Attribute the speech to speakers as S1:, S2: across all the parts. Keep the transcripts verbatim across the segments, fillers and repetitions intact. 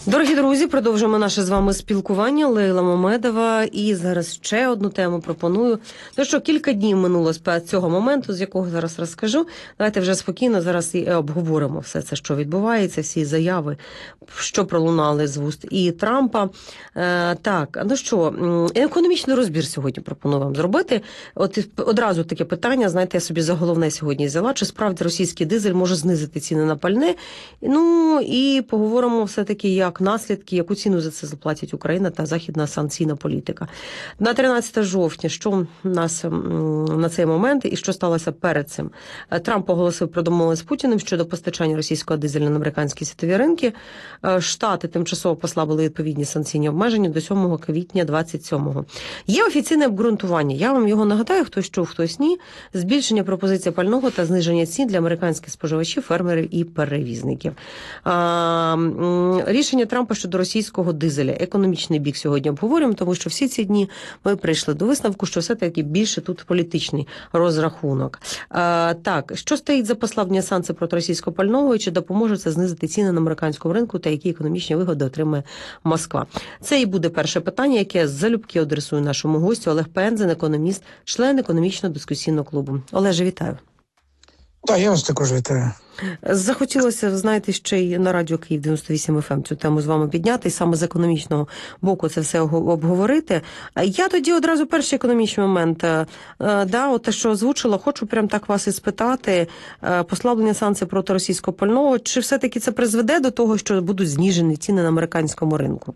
S1: Дорогі друзі, продовжуємо наше з вами спілкування. Лейла Мамедова. І зараз ще одну тему пропоную. Ну що, кілька днів минуло з цього моменту, з якого зараз розкажу. Давайте вже спокійно зараз і обговоримо все це, що відбувається, всі заяви, що пролунали з вуст і Трампа. Е, так, ну що, економічний розбір сьогодні пропоную вам зробити. От одразу таке питання, знаєте, я собі за головне сьогодні взяла, чи справді російський дизель може знизити ціни на пальне. Ну і поговоримо все-таки, як наслідки, яку ціну за це заплатять Україна та західна санкційна політика. На тринадцяте жовтня, що у нас на цей момент і що сталося перед цим? Трамп оголосив про домовленість з Путіним щодо постачання російського дизелю на американські світові ринки. Штати тимчасово послабили відповідні санкційні обмеження до сьомого квітня двадцять сьомого. Є офіційне обґрунтування. Я вам його нагадаю, хтось чув, хтось ні. Збільшення пропозиції пального та зниження цін для американських споживачів, фермерів і перевізників. Рішення Трампа щодо російського дизеля. Економічний бік сьогодні обговорюємо, тому що всі ці дні ми прийшли до висновку, що все-таки більше тут політичний розрахунок. А, так, що стоїть за послаблення санкцій проти російського пального і чи допоможе це знизити ціни на американському ринку та які економічні вигоди отримає Москва? Це і буде перше питання, яке я залюбки адресую нашому гостю. Олег Пензен, економіст, член економічного дискусійного клубу. Олеже, вітаю.
S2: Так, я вас також вітаю.
S1: Захотілося, знаєте, ще й на радіо Київ дев'яносто вісім еф ем цю тему з вами підняти і саме з економічного боку це все обговорити. Я тоді одразу перший економічний момент, да, от те, що озвучила, хочу прям так вас і спитати, послаблення санкцій проти російського пального, чи все-таки це призведе до того, що будуть знижені ціни на американському ринку?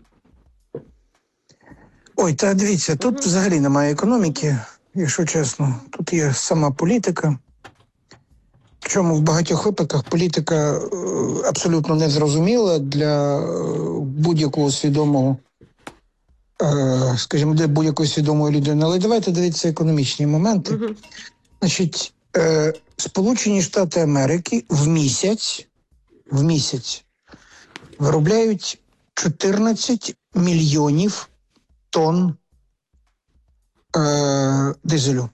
S2: Ой, та дивіться, тут mm-hmm. взагалі немає економіки, якщо чесно. Тут є сама політика. Причому в багатьох випадках політика абсолютно незрозуміла для будь-якого свідомого, скажімо, для будь-якої свідомої людини. Але давайте дивитися економічні моменти. Uh-huh. Значить, Сполучені Штати Америки в місяць, в місяць виробляють чотирнадцять мільйонів тонн е, дизелю.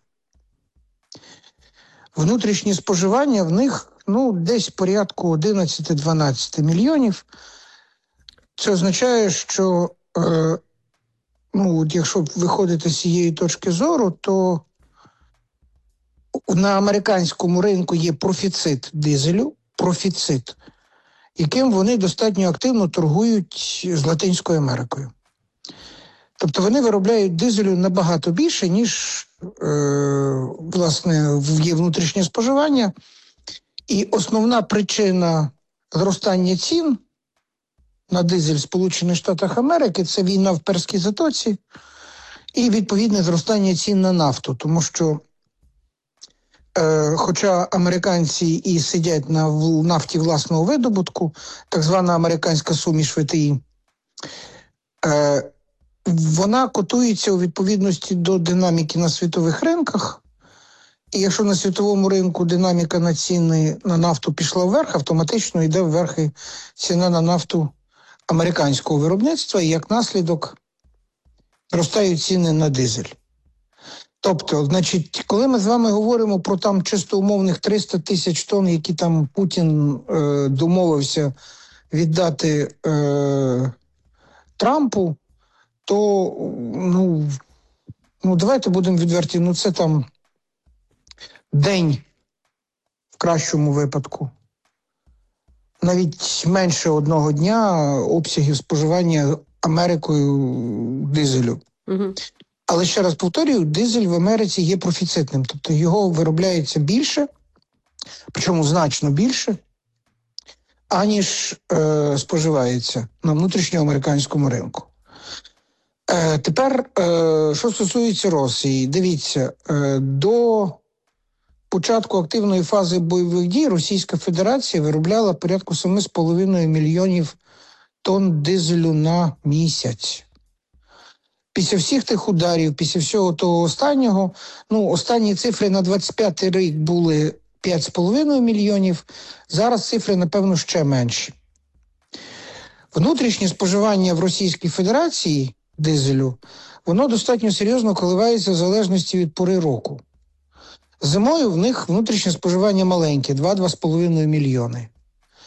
S2: Внутрішнє споживання в них, ну, десь порядку одинадцять-дванадцять мільйонів. Це означає, що, е, ну, якщо виходити з цієї точки зору, то на американському ринку є профіцит дизелю, профіцит, яким вони достатньо активно торгують з Латинською Америкою. Тобто вони виробляють дизелю набагато більше, ніж, е, власне, є внутрішнє споживання. І основна причина зростання цін на дизель в Сполучених Штатах Америки – це війна в Перській затоці і, відповідне, зростання цін на нафту. Тому що, е, хоча американці і сидять на нафті власного видобутку, так звана американська суміш ве те і, е, вона котується у відповідності до динаміки на світових ринках. І якщо на світовому ринку динаміка на ціни на нафту пішла вверх, автоматично йде вверх і ціна на нафту американського виробництва, і як наслідок зростають ціни на дизель. Тобто, значить, коли ми з вами говоримо про там чисто умовних триста тисяч тонн, які там Путін е, домовився віддати е, Трампу, то, ну, ну, давайте будемо відверті, ну, це там день в кращому випадку. Навіть менше одного дня обсягів споживання Америкою дизелю. Угу. Але ще раз повторюю, дизель в Америці є профіцитним, тобто його виробляється більше, причому значно більше, аніж е, споживається на внутрішньоамериканському ринку. Е, тепер, е, що стосується Росії, дивіться, е, до початку активної фази бойових дій Російська Федерація виробляла порядку сім з половиною мільйонів тонн дизелю на місяць. Після всіх тих ударів, після всього того останнього, ну, останні цифри на двадцять п'ятий рік були п'ять з половиною мільйонів, зараз цифри, напевно, ще менші. Внутрішнє споживання в Російській Федерації дизелю, воно достатньо серйозно коливається в залежності від пори року. Зимою в них внутрішнє споживання маленьке, два-два з половиною мільйони.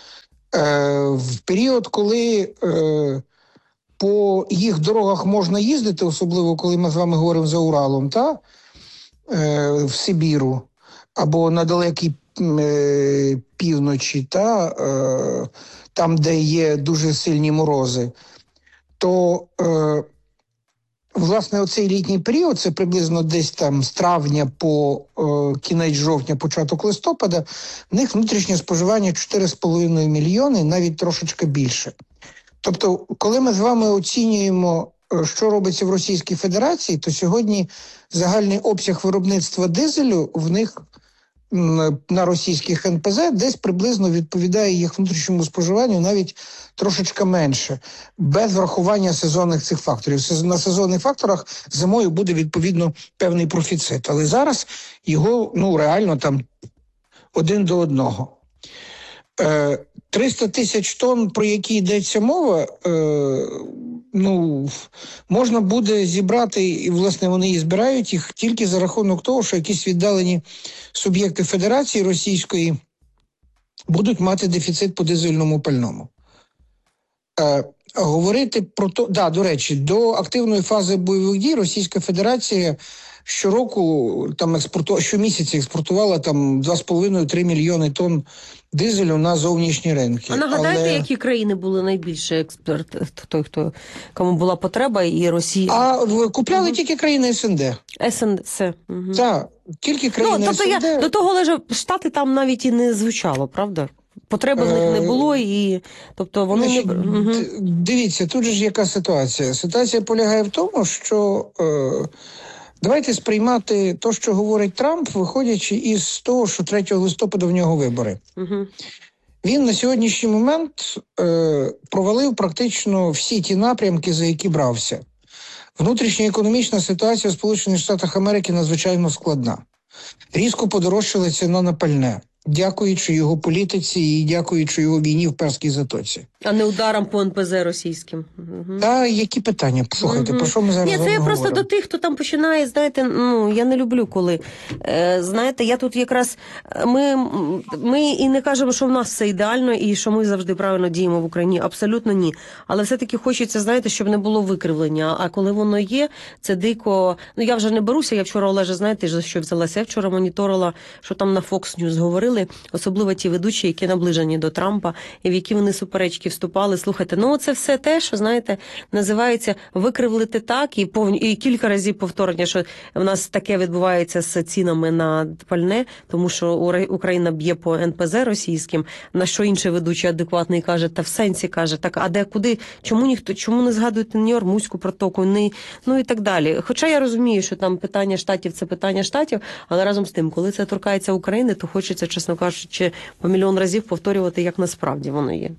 S2: Е, в період, коли е, по їх дорогах можна їздити, особливо коли ми з вами говоримо за Уралом, та, е, в Сибіру, або на далекій е, півночі, та, е, там, де є дуже сильні морози, то, е, власне, оцей літній період, це приблизно десь там з травня по е, кінець жовтня, початок листопада, в них внутрішнє споживання чотири з половиною мільйони, навіть трошечки більше. Тобто, коли ми з вами оцінюємо, що робиться в Російській Федерації, то сьогодні загальний обсяг виробництва дизелю в них на російських ен пе зет десь приблизно відповідає їх внутрішньому споживанню, навіть трошечки менше, без врахування сезонних цих факторів. На сезонних факторах зимою буде, відповідно, певний профіцит. Але зараз його, ну, реально там один до одного. триста тисяч тонн, про які йдеться мова, е, ну, можна буде зібрати, і, власне, вони і збирають їх тільки за рахунок того, що якісь віддалені суб'єкти Федерації Російської будуть мати дефіцит по дизельному пальному. Е, говорити про то, да, до речі, до активної фази бойових дій Російська Федерація щороку, там експорту... щомісяця експортувала там два з половиною - три мільйони тонн дизелю на зовнішні ринки.
S1: А нагадаєте,
S2: Але...
S1: які країни були найбільше експерт, той, хто кому була потреба, і Росія?
S2: А купляли угу. тільки країни ес ен де.
S1: ес ен де, все. Угу.
S2: Так, тільки країни
S1: ну, тобто
S2: ес ен де.
S1: Я, до того, лише Штати там навіть і не звучало, правда? Потреби в них не було, і тобто вони
S2: Значить,
S1: не... Угу.
S2: Дивіться, тут же ж яка ситуація. Ситуація полягає в тому, що е, давайте сприймати те, що говорить Трамп, виходячи із того, що третього листопада в нього вибори.
S1: Угу.
S2: Він на сьогоднішній момент е, провалив практично всі ті напрямки, за які брався. Внутрішня економічна ситуація в Сполучених Штатах Америки надзвичайно складна. Різко подорожчала ціна на пальне, дякуючи його політиці і дякуючи його війні в Перській затоці.
S1: А не ударом по ен пе зет російським. Угу.
S2: Та які питання? Слухайте, угу. про що ми зараз
S1: Ні, це я просто
S2: говоримо?
S1: до тих, хто там починає, знаєте, ну, я не люблю, коли, е, знаєте, я тут якраз, ми, ми і не кажемо, що в нас все ідеально і що ми завжди правильно діємо в Україні, абсолютно ні. Але все-таки хочеться, знаєте, щоб не було викривлення, а коли воно є, це дико, ну, я вже не беруся, я вчора, Олеже, знаєте, за що взялася, я вчора моніторила, що там на Fox News говорили, особливо ті ведучі, які наближені до Трампа, і в які вони суперечки вступали. Слухайте, ну це все те, що, знаєте, називається викривлити так, і повні, і кілька разів повторення, що в нас таке відбувається з цінами на пальне, тому що Україна б'є по ен пе зет російським, на що інший ведучий адекватний каже, та в сенсі каже, так, а де, куди, чому ніхто, чому не згадуєте Нью-Йоркську протоку, не, ну і так далі. Хоча я розумію, що там питання штатів – це питання штатів, але разом з тим, коли це торкається України, то хочеться, чесно кажучи, по мільйон разів повторювати, як насправді воно є.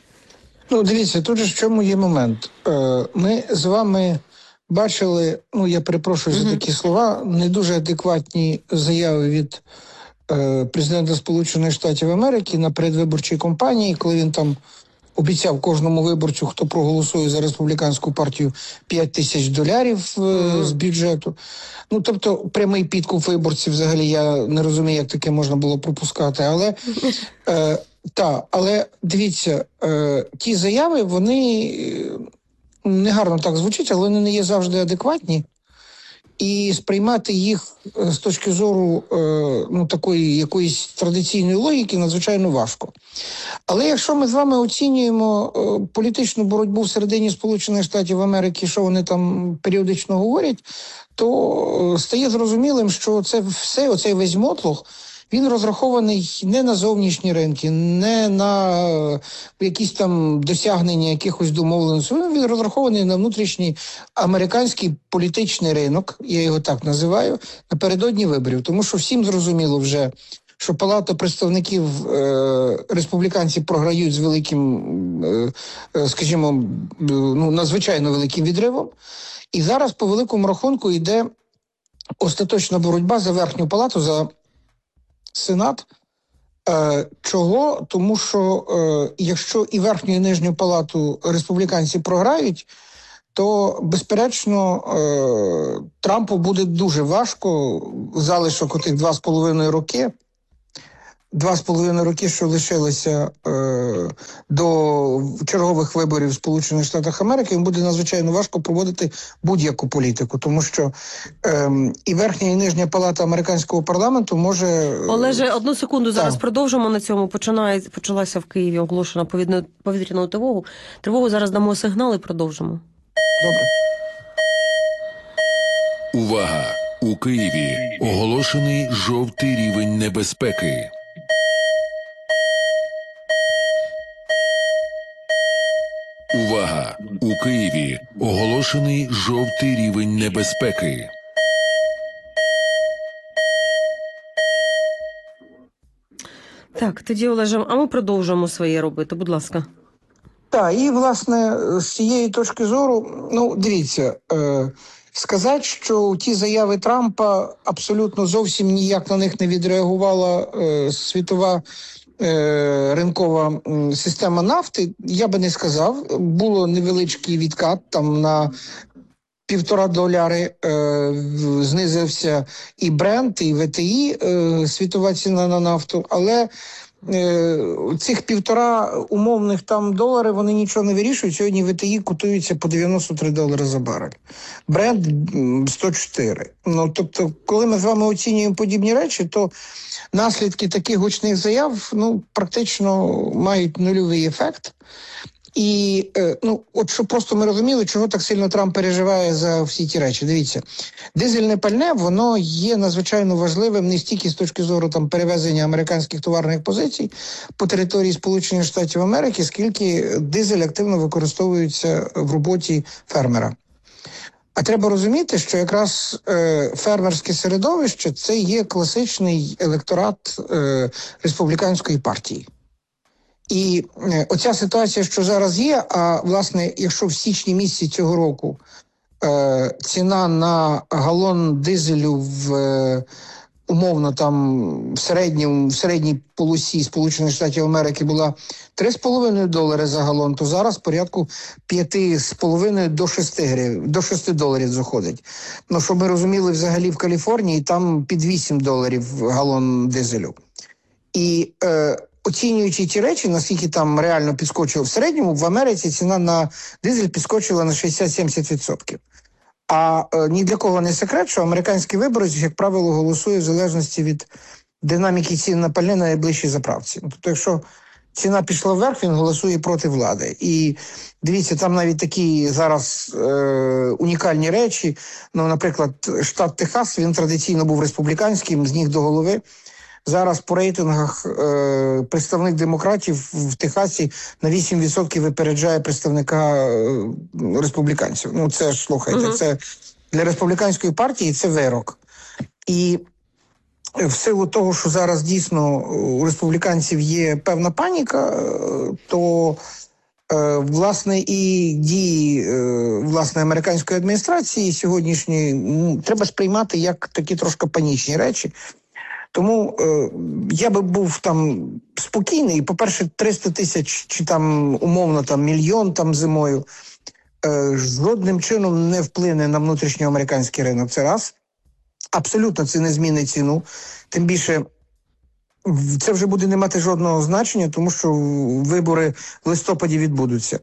S2: Ну, дивіться, тут же в чому є момент. Е, ми з вами бачили, ну, я перепрошую mm-hmm. за такі слова, не дуже адекватні заяви від е, президента Сполучених Штатів Америки на передвиборчій кампанії, коли він там обіцяв кожному виборцю, хто проголосує за республіканську партію, п'ять тисяч доларів е, mm-hmm. з бюджету. Ну, тобто, прямий підкуп виборців, взагалі, я не розумію, як таке можна було пропускати, але... Е, Так, але дивіться, е, ті заяви, вони негарно так звучать, але вони не є завжди адекватні. І сприймати їх з точки зору е, ну, такої якоїсь традиційної логіки надзвичайно важко. Але якщо ми з вами оцінюємо е, політичну боротьбу всередині Сполучених Штатів Америки, що вони там періодично говорять, то стає зрозумілим, що це все, оцей весь мотлох, він розрахований не на зовнішні ринки, не на якісь там досягнення якихось домовленостей. Він розрахований на внутрішній американський політичний ринок, я його так називаю, напередодні виборів. Тому що всім зрозуміло вже, що Палата представників е, республіканці програють з великим, е, скажімо, ну, надзвичайно великим відривом. І зараз по великому рахунку йде остаточна боротьба за верхню палату, за Сенат. Е, чого? Тому що е, якщо і верхню, і нижню палату республіканці програють, то, безперечно, е, Трампу буде дуже важко залишок отих два з половиною роки два з половиною роки, що лишилося е, до чергових виборів в Сполучених Штатах Америки, їм буде надзвичайно важко проводити будь-яку політику, тому що е, і верхня, і нижня палата американського парламенту може... Е,
S1: Олеже, одну секунду, зараз
S2: так.
S1: продовжимо на цьому. Починає, почалася в Києві оголошена повідну- повітряну тривогу. Тривогу зараз дамо сигнал і продовжимо.
S2: Добре.
S3: Увага! У Києві оголошений жовтий рівень небезпеки. Увага! У Києві оголошений жовтий рівень небезпеки.
S1: Так, тоді, Олеже, а ми продовжуємо своє робити, будь ласка.
S2: Так, і, власне, з цієї точки зору, ну, дивіться, е, сказати, що ті заяви Трампа абсолютно зовсім ніяк на них не відреагувала е, світова е, ринкова м, система нафти, я би не сказав. Було невеличкий відкат там на півтора доляри, е, в- знизився і Брент, і ВТІ, е, світова ціна на нафту, але е, цих півтора умовних там долари, вони нічого не вирішують. Сьогодні ВТІ котуються по дев'яносто три долари за барель. Брент м, сто чотири. Ну, тобто, коли ми з вами оцінюємо подібні речі, то наслідки таких гучних заяв, ну, практично мають нульовий ефект. І, е, ну, от щоб просто ми розуміли, чого так сильно Трамп переживає за всі ті речі. Дивіться, дизельне пальне, воно є надзвичайно важливим не стільки з точки зору там перевезення американських товарних позицій по території Сполучених Штатів Америки, скільки дизель активно використовується в роботі фермера. А треба розуміти, що якраз е, фермерське середовище – це є класичний електорат е, республіканської партії. І е, оця ситуація, що зараз є, а власне, якщо в січні місяці цього року е, ціна на галон дизелю в е, умовно там в середньому в середній полосі Сполучених Штатів Америки була три з половиною долари за галон, то зараз порядку п'ять з половиною до шести гривень, до шести доларів заходить. Ну, щоб ми розуміли, взагалі в Каліфорнії там під вісім доларів галон дизелю. І е, оцінюючи ті речі, наскільки там реально підскочило в середньому, в Америці ціна на дизель підскочила на шістдесят-сімдесят відсотків. А е, ні для кого не секрет, що американський виборець, як правило, голосує в залежності від динаміки цін на пальне на найближчій заправці. Тобто, якщо ціна пішла вверх, він голосує проти влади. І дивіться, там навіть такі зараз е, унікальні речі. Ну, наприклад, штат Техас, він традиційно був республіканським, з ніг до голови. Зараз по рейтингах е, представник демократів в Техасі на вісім відсотків випереджає представника е, республіканців. Ну, це ж, слухайте, uh-huh. це для республіканської партії це вирок. І в силу того, що зараз дійсно у республіканців є певна паніка, то е, власне і дії е, власне американської адміністрації сьогоднішньої ну, треба сприймати як такі трошки панічні речі. Тому е, я би був там спокійний. По-перше, триста тисяч чи там умовно там мільйон там зимою е, жодним чином не вплине на внутрішньоамериканський ринок. Це раз. Абсолютно це не змінить ціну. Тим більше це вже буде не мати жодного значення, тому що вибори в листопаді відбудуться.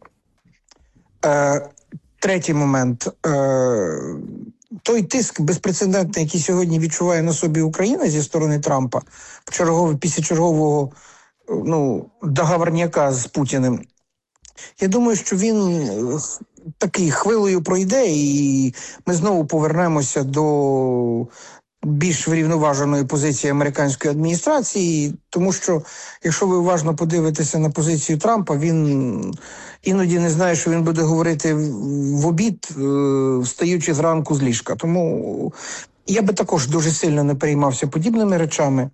S2: Е, третій момент. Е, той тиск безпрецедентний, який сьогодні відчуває на собі Україна зі сторони Трампа, черговий, після чергового ну, договорняка з Путіним, я думаю, що він такий хвилею пройде, і ми знову повернемося до більш врівноваженої позиції американської адміністрації, тому що, якщо ви уважно подивитеся на позицію Трампа, він іноді не знає, що він буде говорити в обід, встаючи зранку з ліжка. Тому я би також дуже сильно не переймався подібними речами.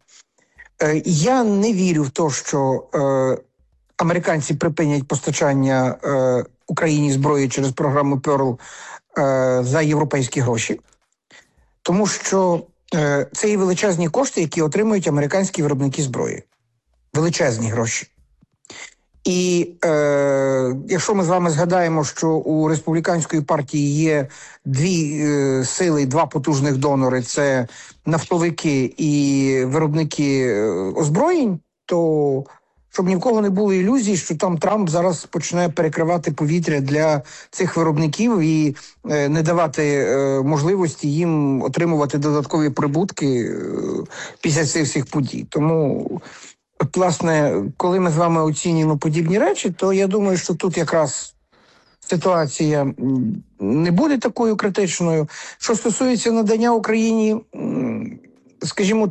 S2: Я не вірю в те, що американці припинять постачання Україні зброї через програму Перл за європейські гроші, тому що це є величезні кошти, які отримують американські виробники зброї. Величезні гроші. І е, якщо ми з вами згадаємо, що у республіканської партії є дві е, сили, два потужних донори – це нафтовики і виробники озброєнь, то щоб ні в кого не було ілюзій, що там Трамп зараз почне перекривати повітря для цих виробників і е, не давати е, можливості їм отримувати додаткові прибутки е, після цих всіх подій. Тому, от, власне, коли ми з вами оцінюємо подібні речі, то я думаю, що тут якраз ситуація не буде такою критичною. Що стосується надання Україні, скажімо,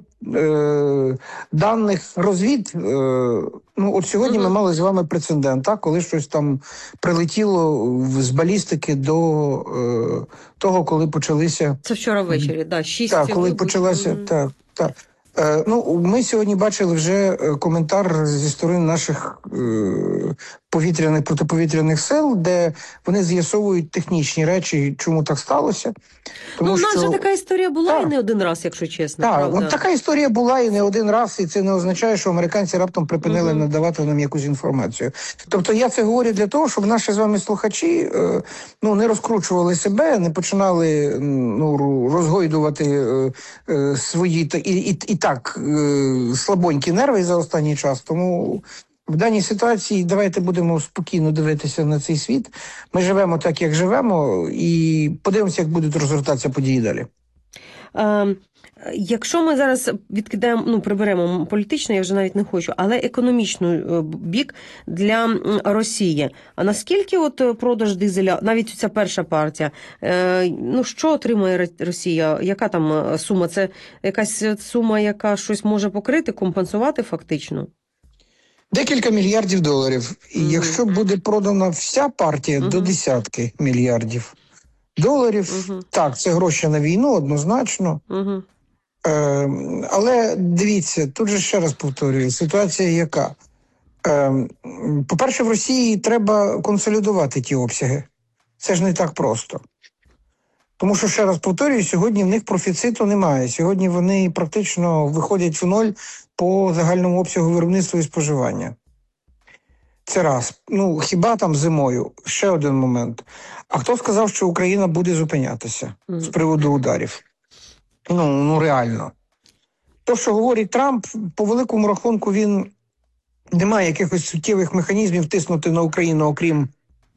S2: е, даних розвід, е, ну от сьогодні ми мали з вами прецедент, так, коли щось там прилетіло з балістики до е, того, коли почалися...
S1: Це вчора ввечері, да, шість.
S2: Так, коли
S1: вибухів.
S2: почалася...
S1: Мгм.
S2: Так, так. Е, ну, ми сьогодні бачили вже е, коментар зі сторони наших е, повітряних, протиповітряних сил, де вони з'ясовують технічні речі, чому так сталося. Тому
S1: Ну, у нас
S2: що...
S1: же така історія була
S2: Так.
S1: і не один раз, якщо чесно.
S2: Так,
S1: правда?
S2: от така історія була і не один раз, і це не означає, що американці раптом припинили
S1: Мгм.
S2: надавати нам якусь інформацію. Тобто я це говорю для того, щоб наші з вами слухачі е, ну, не розкручували себе, не починали м, ну, ру- розгойдувати е, е, свої та- і, і, і так е, слабонькі нерви за останній час. Тому в даній ситуації давайте будемо спокійно дивитися на цей світ. Ми живемо так, як живемо, і подивимося, як будуть розгортатися події далі.
S1: Е, Якщо ми зараз відкидаємо, ну приберемо політично, я вже навіть не хочу, але економічний е, бік для м, Росії. А наскільки от е, продаж дизеля, навіть ця перша партія, е, ну що отримує Ро- Росія? Яка там е, сума? Це якась сума, яка щось може покрити, компенсувати фактично?
S2: Декілька мільярдів доларів. І
S1: Мгм.
S2: якщо буде продана вся партія, до
S1: Мгм.
S2: десятки мільярдів доларів.
S1: Мгм.
S2: Так, це гроші на війну, однозначно.
S1: Угу.
S2: Е, але дивіться, тут же ще раз повторюю, ситуація яка? Е, по-перше, в Росії треба консолідувати ті обсяги. Це ж не так просто. Тому що, ще раз повторюю, сьогодні в них профіциту немає. Сьогодні вони практично виходять в ноль по загальному обсягу виробництва і споживання. Це раз. Ну, хіба там зимою? Ще один момент. А хто сказав, що Україна буде зупинятися з приводу ударів? Ну, ну реально. То, що говорить Трамп, по великому рахунку, він не має якихось суттєвих механізмів тиснути на Україну, окрім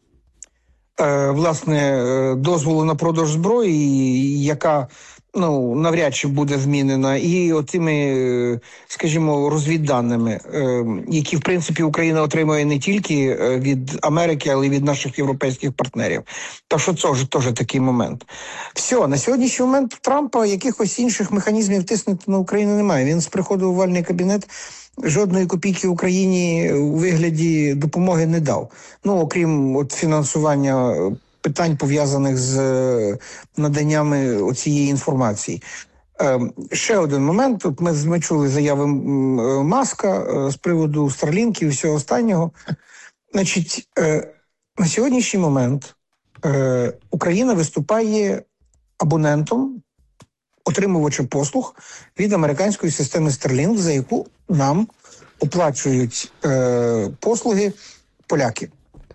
S2: е, власне, е, дозволу на продаж зброї, яка ну, навряд чи буде змінена, і отими, е, скажімо, розвідданими, е, які, в принципі, Україна отримує не тільки е, від Америки, але й від наших європейських партнерів. Так що це ж теж такий момент. Все, на сьогоднішній момент Трампа якихось інших механізмів тиснути на Україну немає. Він з приходу в овальний кабінет жодної копійки Україні у вигляді допомоги не дав. Ну, окрім от фінансування питань, пов'язаних з наданнями цієї інформації. Е, ще один момент. Тут ми, ми чули заяви Маска е, з приводу Старлінків і всього останнього. Значить, е, на сьогоднішній момент е, Україна виступає абонентом, отримувачем послуг від американської системи Starlink, за яку нам оплачують е, послуги поляки.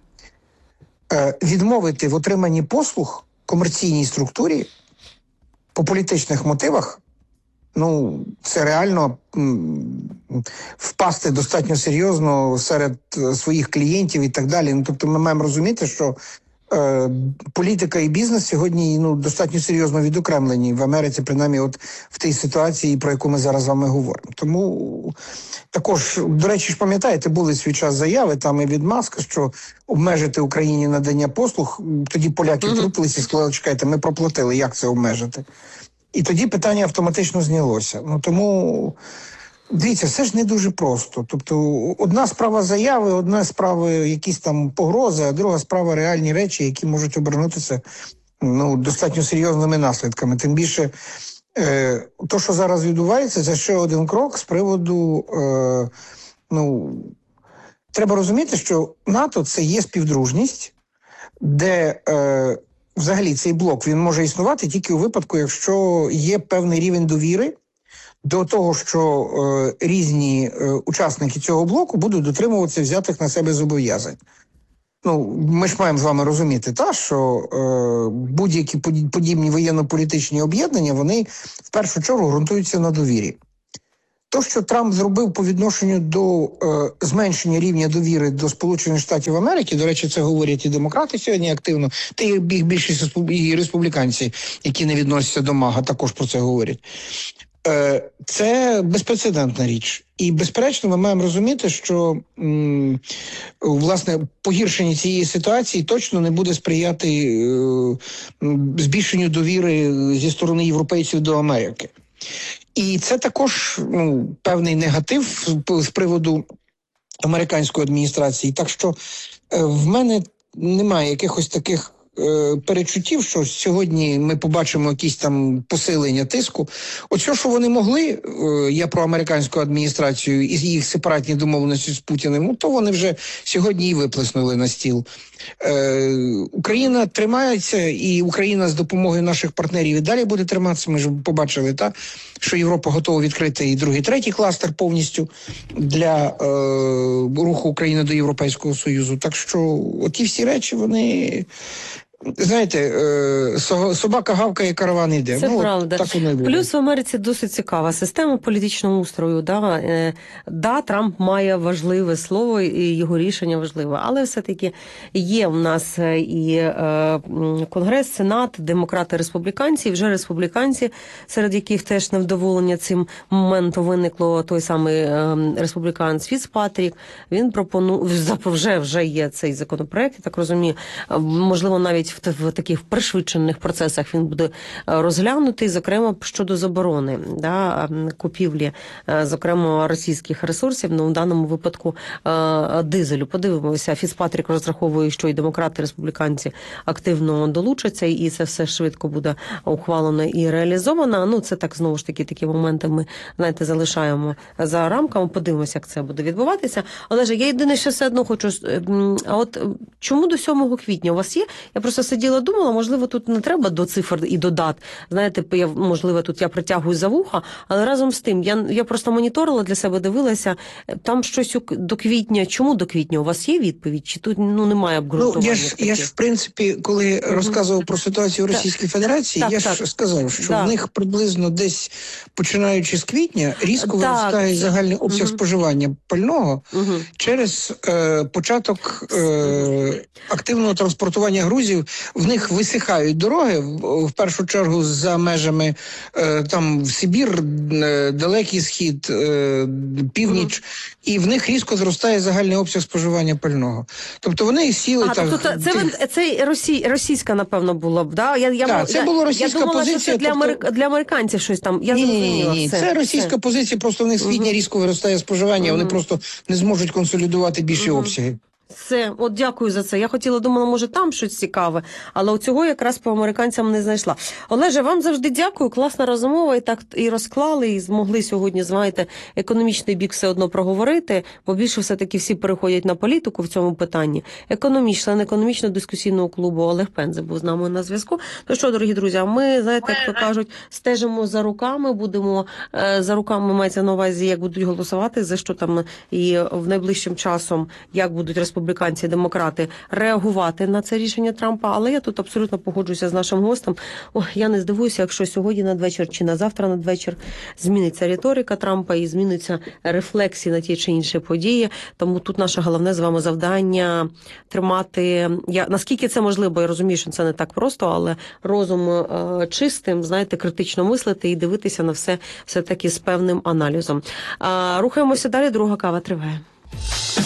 S2: Е, відмовити в отриманні послуг комерційній структурі по політичних мотивах, ну, це реально м, впасти достатньо серйозно серед своїх клієнтів і так далі. Ну, тобто ми маємо розуміти, що е, політика і бізнес сьогодні ну, достатньо серйозно відокремлені в Америці, принаймні от в тій ситуації, про яку ми зараз з вами говоримо. Тому також, до речі, ж пам'ятаєте, були свій час заяви там і від Маска, що обмежити Україні надання послуг, тоді поляки
S1: Мгм.
S2: втрутилися і сказали, чекайте, ми проплатили, як це обмежити? І тоді питання автоматично знялося. Ну тому, дивіться, все ж не дуже просто. Тобто, одна справа заяви, одна справа якісь там погрози, а друга справа реальні речі, які можуть обернутися ну, достатньо серйозними наслідками. Тим більше, е, то, що зараз відбувається, це ще один крок з приводу, е, ну, треба розуміти, що НАТО – це є співдружність, де е, взагалі цей блок він може існувати тільки у випадку, якщо є певний рівень довіри до того, що е, різні е, учасники цього блоку будуть дотримуватися взятих на себе зобов'язань. Ну, ми ж маємо з вами розуміти, та, що е, будь-які подібні воєнно-політичні об'єднання, вони в першу чергу ґрунтуються на довірі. То, що Трамп зробив по відношенню до е, зменшення рівня довіри до Сполучених Штатів Америки, до речі, це говорять і демократи сьогодні активно, та й більшість і республіканці, які не відносяться до МАГА, також про це говорять. Е, це безпрецедентна річ. І, безперечно, ми маємо розуміти, що, м, власне, погіршення цієї ситуації точно не буде сприяти е, збільшенню довіри зі сторони європейців до Америки. І це також ну, певний негатив з приводу американської адміністрації. Так що е, в мене немає якихось таких е, перечуттів, що сьогодні ми побачимо якісь там посилення тиску. Оце, що вони могли, е, я про американську адміністрацію і їх сепаратні домовленості з Путіним, ну, то вони вже сьогодні і виплеснули на стіл. Е, Україна тримається, і Україна з допомогою наших партнерів і далі буде триматися. Ми ж побачили, та, що Європа готова відкрити і другий, третій кластер повністю для е, руху України до Європейського Союзу. Так що оті всі речі, вони... Знаєте, е, собака гавкає, караван йде.
S1: Це
S2: ну,
S1: правда.
S2: Так воно і буде.
S1: Плюс в Америці досить цікава система політичного устрою. Да? Е, да, Трамп має важливе слово, і його рішення важливе. Але все-таки є в нас і е, Конгрес, Сенат, демократи, республіканці, і вже республіканці, серед яких теж невдоволення цим моментом виникло той самий е, республіканець Фіцпатрік. Він пропонує, вже, вже є цей законопроект, я так розумію, можливо, навіть в, в таких пришвидшених процесах він буде розглянутий, зокрема, щодо заборони да, купівлі, зокрема, російських ресурсів, ну, в даному випадку дизелю. Подивимося, Фіцпатрік розраховує, що і демократи, і республіканці активно долучаться, і це все швидко буде ухвалено і реалізовано. Ну, це так, знову ж таки, такі моменти ми, знаєте, залишаємо за рамками, подивимося, як це буде відбуватися. Але ж я єдине, що все одно хочу, а от чому до сьомого квітня у вас є? Я просто сиділа, думала, можливо, тут не треба до цифр і до дат. Знаєте, я, можливо, тут я притягую за вуха, але разом з тим, я, я просто моніторила для себе, дивилася, там щось до квітня. Чому до квітня? У вас є відповідь? Чи тут ну, немає обґрунтування?
S2: Ну, я ж, я ж, в принципі, коли mm-hmm. розказував про ситуацію в Російській так. Федерації, так, я так. ж сказав, що так. в них приблизно десь, починаючи з квітня, різко виростає загальний обсяг mm-hmm. споживання пального mm-hmm. через е, початок е, активного транспортування грузів. В них висихають дороги, в, в першу чергу за межами е, там в Сибір, е, Далекий Схід, е, Північ, mm-hmm. і в них різко зростає загальний обсяг споживання пального. Тобто вони сіли
S1: а,
S2: так...
S1: Тобто це, тих... це росій, російська, напевно, була б, да? Я, я,
S2: так, це
S1: я,
S2: була російська
S1: я думала,
S2: позиція.
S1: Що це для,
S2: тобто...
S1: америк... для американців щось там. Я
S2: ні, ні, ні,
S1: все,
S2: це російська
S1: все.
S2: позиція, просто в них з квітня mm-hmm. різко виростає споживання, mm-hmm. вони просто не зможуть консолідувати більші mm-hmm. обсяги.
S1: Все, от дякую за це. Я хотіла, думала, може там щось цікаве, але цього якраз по американцям не знайшла. Олеже, вам завжди дякую, класна розмова, і так і розклали, і змогли сьогодні, знаєте, економічний бік все одно проговорити, бо більше все-таки всі переходять на політику в цьому питанні. Економіч, член економічного дискусійного клубу Олег Пенза був з нами на зв'язку. То що, дорогі друзі, ми, знаєте, як то кажуть, стежимо за руками, будемо за руками, мається на увазі, як будуть голосувати, за що там і в найближчим часом, як будуть республіканці, республіканці, демократи реагувати на це рішення Трампа, але я тут абсолютно погоджуюся з нашим гостем. О, я не здивуюся, якщо сьогодні надвечір чи на завтра надвечір зміниться риторика Трампа і зміниться рефлексії на ті чи інші події. Тому тут наше головне з вами завдання тримати, я наскільки це можливо, я розумію, що це не так просто, але розум е, чистим, знаєте, критично мислити і дивитися на все все-таки з певним аналізом. Е, рухаємося далі, друга кава триває.